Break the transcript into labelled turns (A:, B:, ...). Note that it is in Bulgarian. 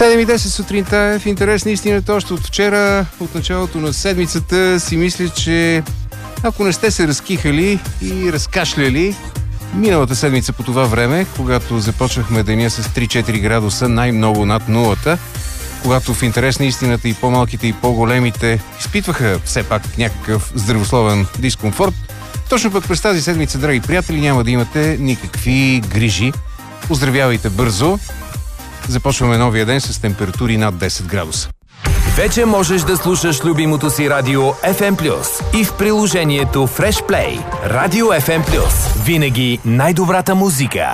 A: 7:10 сутринта в интерес на истината. Още от вчера, от началото на седмицата, си мисля, че ако не сте се разкихали и разкашляли миналата седмица по това време, когато започнахме деня с 3-4 градуса, най-много над нулата, когато в интерес на истината и по-малките и по-големите изпитваха все пак някакъв здравословен дискомфорт, точно пък през тази седмица, драги приятели, няма да имате никакви грижи. Оздравявайте бързо. Започваме новия ден с температури над 10 градуса.
B: Вече можеш да слушаш любимото си радио FM+, и в приложението Fresh Play. Радио FM+. Винаги най-добрата музика.